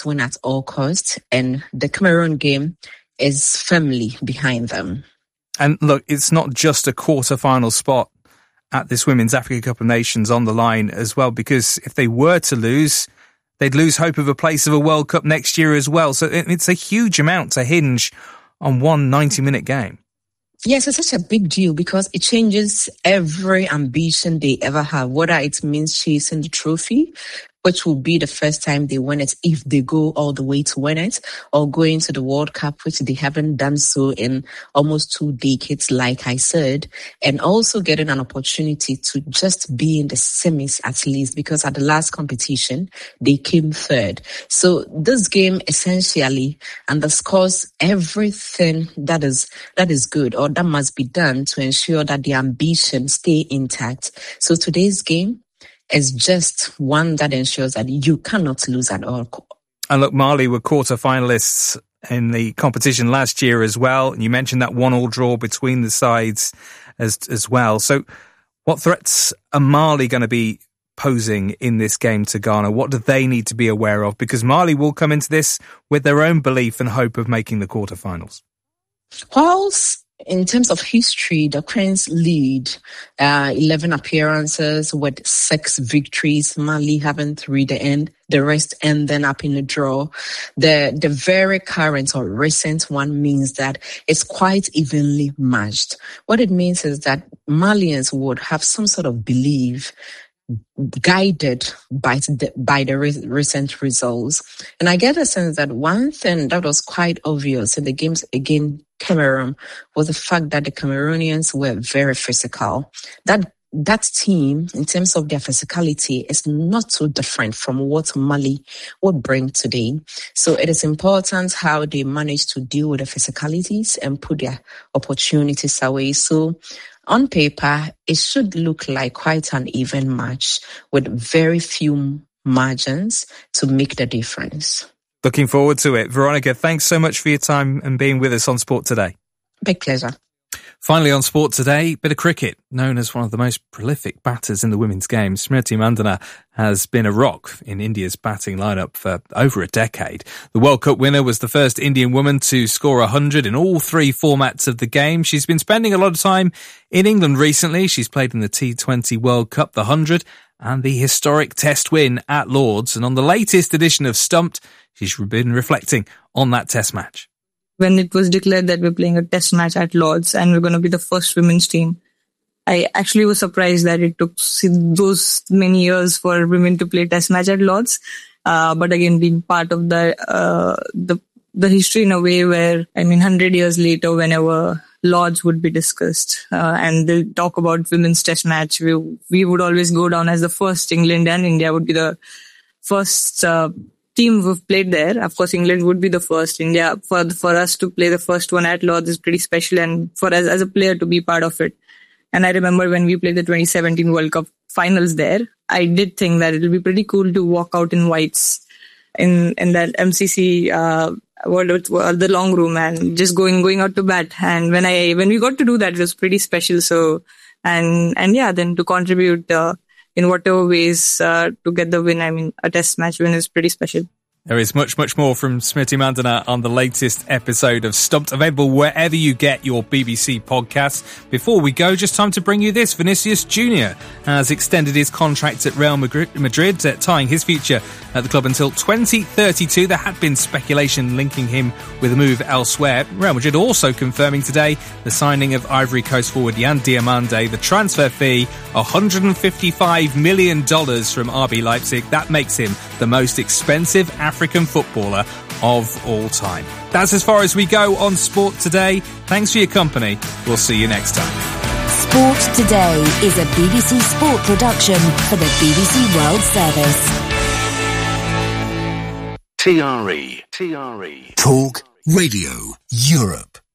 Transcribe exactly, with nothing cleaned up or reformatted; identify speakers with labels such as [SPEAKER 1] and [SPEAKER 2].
[SPEAKER 1] must win at all costs, and the Cameroon game is firmly behind them.
[SPEAKER 2] And look, it's not just a quarter-final spot at this Women's Africa Cup of Nations on the line as well, because if they were to lose, they'd lose hope of a place of a World Cup next year as well. So it's a huge amount to hinge on one ninety-minute game.
[SPEAKER 1] Yes, it's such a big deal because it changes every ambition they ever have, whether it means chasing the trophy, which will be the first time they win it if they go all the way to win it, or going to the World Cup, which they haven't done so in almost two decades, like I said, and also getting an opportunity to just be in the semis at least, because at the last competition, they came third. So this game essentially underscores everything that is that is good or that must be done to ensure that the ambition stay intact. So today's game is just one that ensures that you cannot lose at all.
[SPEAKER 2] And look, Mali were quarter-finalists in the competition last year as well. And you mentioned that one-all draw between the sides as as well. So what threats are Mali going to be posing in this game to Ghana? What do they need to be aware of? Because Mali will come into this with their own belief and hope of making the quarter-finals.
[SPEAKER 1] Whilst in terms of history, the Cranes lead uh, eleven appearances with six victories, Mali having three the end, the rest ending up in a draw. The the very current or recent one means that it's quite evenly matched. What it means is that Malians would have some sort of belief guided by the, by the re- recent results. And I get a sense that one thing that was quite obvious in the games against Cameroon was the fact that the Cameroonians were very physical. That that team, in terms of their physicality, is not so different from what Mali would bring today. So it is important how they manage to deal with the physicalities and put their opportunities away. So on paper, it should look like quite an even match with very few margins to make the difference.
[SPEAKER 2] Looking forward to it. Veronica, thanks so much for your time and being with us on Sport Today.
[SPEAKER 1] Big pleasure.
[SPEAKER 2] Finally on Sport Today, bit of cricket. Known as one of the most prolific batters in the women's game, Smriti Mandhana has been a rock in India's batting lineup for over a decade. The World Cup winner was the first Indian woman to score one hundred in all three formats of the game. She's been spending a lot of time in England recently. She's played in the T twenty World Cup, the one hundred, and the historic Test win at Lord's. And on the latest edition of Stumped, she's been reflecting on that Test match.
[SPEAKER 3] When it was declared that we're playing a Test match at Lord's and we're going to be the first women's team, I actually was surprised that it took those many years for women to play Test match at Lord's. Uh, but again, being part of the, uh, the, the history in a way where, I mean, one hundred years later, whenever Lord's would be discussed, uh, and they'll talk about women's Test match, we, we would always go down as the first. England and India would be the first, uh, team who've played there. Of course, England would be the first. India, for for us to play the first one at Lord's is pretty special, and for us as a player to be part of it. And I remember when we played the twenty seventeen World Cup finals there, I did think that it'll be pretty cool to walk out in whites in in that M C C uh world, the long room, and just going going out to bat. And when I when we got to do that, it was pretty special. So and and yeah, then to contribute uh, in whatever ways uh, to get the win. I mean, a Test match win is pretty special.
[SPEAKER 2] There is much, much more from Smriti Mandhana on the latest episode of Stumped, available wherever you get your B B C podcasts. Before we go, just time to bring you this. Vinicius Junior has extended his contract at Real Madrid, uh, tying his future at the club until twenty thirty-two. There had been speculation linking him with a move elsewhere. Real Madrid also confirming today the signing of Ivory Coast forward Yan Diomande. The transfer fee, one hundred fifty-five million dollars from R B Leipzig. That makes him the most expensive African footballer of all time. That's as far as we go on Sport Today. Thanks for your company. We'll see you next time.
[SPEAKER 4] Sport Today is a B B C Sport production for the B B C World Service.
[SPEAKER 5] T R E. T R E.
[SPEAKER 6] Talk Radio Europe.